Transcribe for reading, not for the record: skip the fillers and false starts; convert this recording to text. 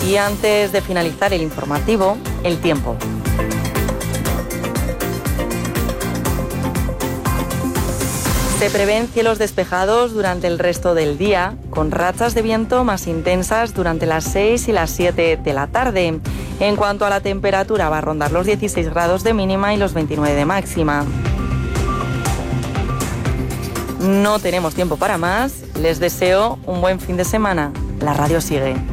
Y antes de finalizar el informativo, el tiempo. Se prevén cielos despejados durante el resto del día, con rachas de viento más intensas durante las 6 y las 7 de la tarde. En cuanto a la temperatura, va a rondar los 16 grados de mínima y los 29 de máxima. No tenemos tiempo para más. Les deseo un buen fin de semana. La radio sigue.